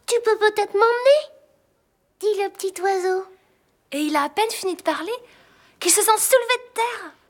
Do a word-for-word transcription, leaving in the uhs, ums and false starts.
Tu peux peut-être m'emmener, dit le petit oiseau. Et il a à peine fini de parler qu'il se sent soulevé de terre.